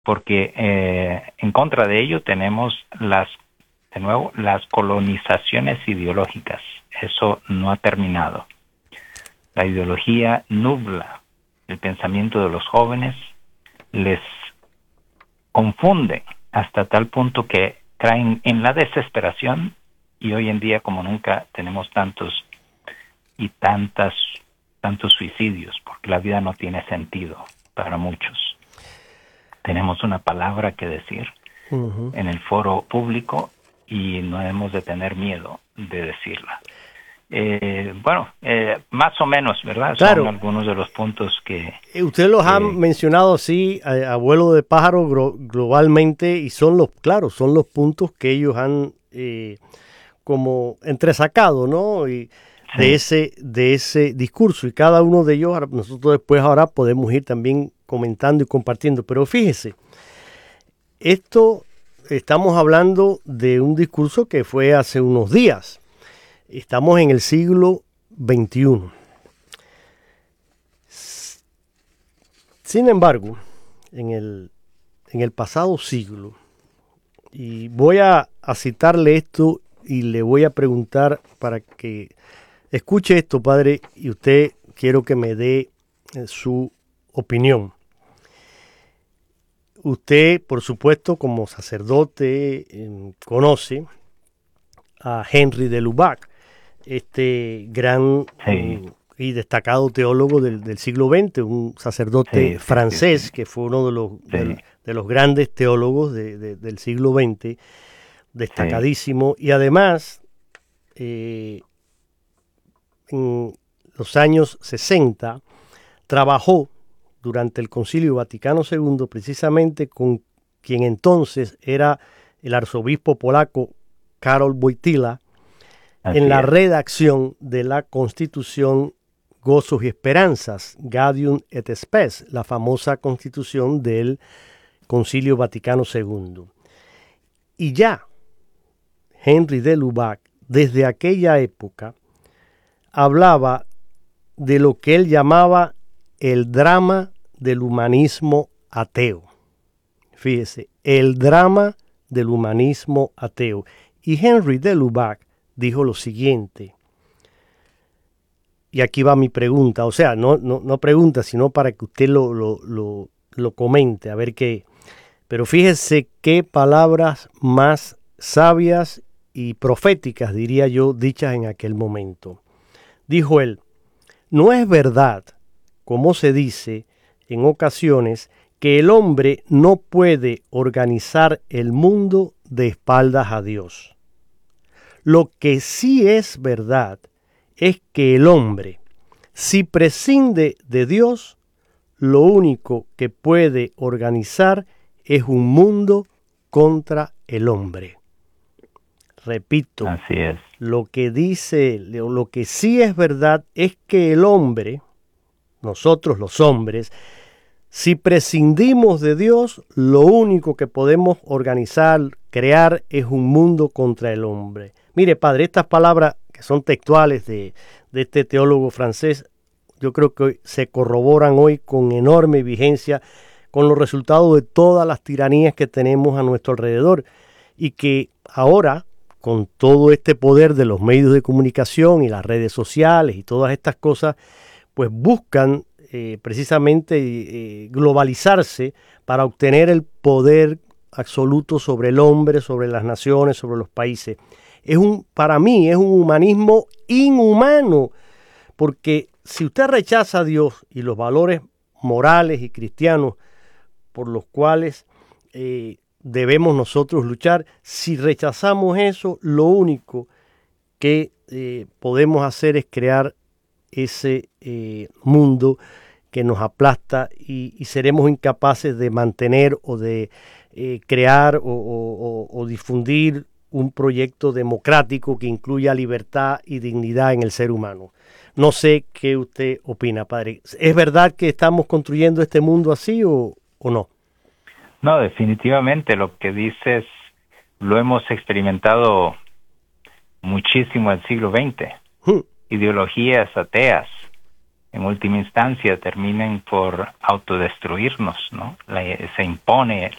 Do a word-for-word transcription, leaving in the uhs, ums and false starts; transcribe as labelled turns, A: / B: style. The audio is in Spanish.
A: porque eh, en contra de ello tenemos las, de nuevo, las colonizaciones ideológicas. Eso no ha terminado. La ideología nubla el pensamiento de los jóvenes, les confunde hasta tal punto que caen en la desesperación, y hoy en día como nunca tenemos tantos y tantas tantos suicidios, porque la vida no tiene sentido para muchos. Tenemos una palabra que decir uh-huh. en el foro público y no hemos de tener miedo de decirla. Eh, bueno, eh, más o menos, ¿verdad?
B: Claro.
A: Son algunos de los puntos que...
B: Usted los
A: que,
B: ha mencionado así, a, a vuelo de pájaro gro- globalmente, y son los, claro, son los puntos que ellos han eh, como entresacado, ¿no? Y de sí. ese de ese discurso, y cada uno de ellos, nosotros después ahora podemos ir también comentando y compartiendo. Pero fíjese, esto estamos hablando de un discurso que fue hace unos días. Estamos en el siglo veintiuno. Sin embargo, en el, en el pasado siglo, y voy a, a citarle esto y le voy a preguntar para que escuche esto, padre, y usted quiero que me dé eh, su opinión. Usted, por supuesto, como sacerdote, eh, conoce a Henry de Lubac, este gran sí. eh, y destacado teólogo del, del siglo veinte, un sacerdote sí, francés sí, sí. que fue uno de los, sí. de, de los grandes teólogos de, de, del siglo veinte, destacadísimo, sí. y además eh, en los años sesenta trabajó durante el Concilio Vaticano segundo precisamente con quien entonces era el arzobispo polaco Karol Wojtyła, Así en la es. redacción de la Constitución Gozos y Esperanzas, Gaudium et Spes, la famosa constitución del Concilio Vaticano segundo. Y ya Henry de Lubac, desde aquella época, hablaba de lo que él llamaba el drama del humanismo ateo. Fíjese, el drama del humanismo ateo. Y Henry de Lubac dijo lo siguiente, y aquí va mi pregunta, o sea, no, no, no pregunta, sino para que usted lo, lo, lo, lo comente, a ver qué. Pero fíjese qué palabras más sabias y proféticas, diría yo, dichas en aquel momento. Dijo él, no es verdad, como se dice en ocasiones, que el hombre no puede organizar el mundo de espaldas a Dios. Lo que sí es verdad es que el hombre, si prescinde de Dios, lo único que puede organizar es un mundo contra el hombre. Repito,
A: así es.
B: Lo que dice, lo que sí es verdad es que el hombre, nosotros los hombres, si prescindimos de Dios, lo único que podemos organizar, crear, es un mundo contra el hombre. Mire, padre, estas palabras que son textuales de, de este teólogo francés, yo creo que se corroboran hoy con enorme vigencia con los resultados de todas las tiranías que tenemos a nuestro alrededor, y que ahora, con todo este poder de los medios de comunicación y las redes sociales y todas estas cosas, pues buscan eh, precisamente eh, globalizarse para obtener el poder absoluto sobre el hombre, sobre las naciones, sobre los países. Es un, para mí es un humanismo inhumano, porque si usted rechaza a Dios y los valores morales y cristianos por los cuales eh, debemos nosotros luchar, si rechazamos eso, lo único que eh, podemos hacer es crear ese eh, mundo que nos aplasta, y, y seremos incapaces de mantener o de eh, crear o, o, o difundir un proyecto democrático que incluya libertad y dignidad en el ser humano. No sé qué usted opina, padre. ¿Es verdad que estamos construyendo este mundo así o, o no?
A: No, definitivamente lo que dices lo hemos experimentado muchísimo en el siglo veinte. Hmm. Ideologías ateas en última instancia terminen por autodestruirnos, ¿no? La, se impone